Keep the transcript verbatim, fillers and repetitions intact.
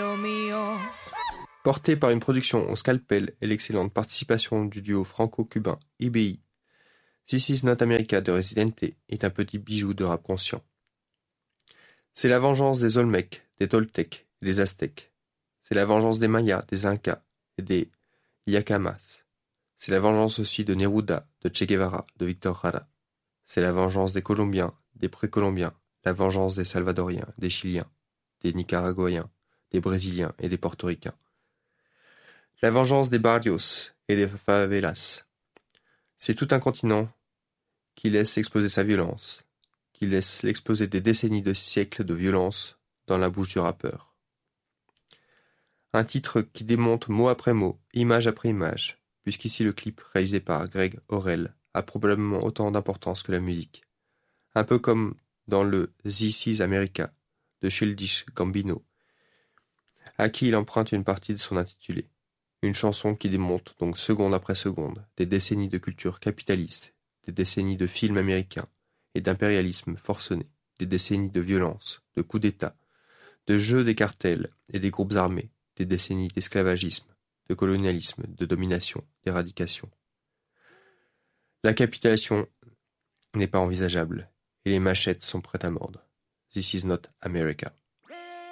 Porté par une production au scalpel et l'excellente participation du duo franco-cubain I B I, This Is Not America de Residente est un petit bijou de rap conscient. C'est la vengeance des Olmecs, des Toltecs et des Aztèques. C'est la vengeance des Mayas, des Incas et des Yacamas. C'est la vengeance aussi de Neruda, de Che Guevara, de Victor Jara. C'est la vengeance des Colombiens, des Précolombiens, la vengeance des Salvadoriens, des Chiliens, des Nicaraguayens, des Brésiliens et des Portoricains. La vengeance des barrios et des favelas. C'est tout un continent qui laisse exploser sa violence, qui laisse l'exploser des décennies de siècles de violence dans la bouche du rappeur. Un titre qui démonte mot après mot, image après image, puisqu'ici le clip réalisé par Greg Orrell a probablement autant d'importance que la musique. Un peu comme dans le This Is America de Childish Gambino, à qui il emprunte une partie de son intitulé. Une chanson qui démonte donc seconde après seconde des décennies de culture capitaliste, des décennies de films américains et d'impérialisme forcené, des décennies de violence, de coups d'État, de jeux des cartels et des groupes armés, des décennies d'esclavagisme, de colonialisme, de domination, d'éradication. La capitulation n'est pas envisageable et les machettes sont prêtes à mordre. This is not America.